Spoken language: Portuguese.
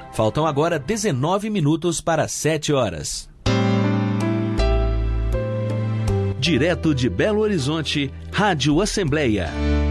Faltam agora 19 minutos para 7 horas. Direto de Belo Horizonte, Rádio Assembleia.